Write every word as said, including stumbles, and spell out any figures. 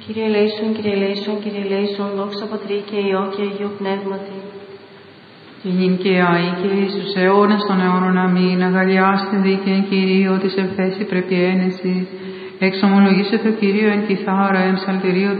Κύριε ελέησον, Κύριε ελέησον, Κύριε ελέησον, δόξα Πατρί και Υιό και Αγίου Πνεύματι. Και νυν και αεί και εις τους αιώνας των αιώνων αμήν, αγαλιάστε δίκαιον Κυρίω της ευθέση πρέπει ένεσης. Εξομολογήσε το Κύριο εν κιθάρα, εν ψαλτερίο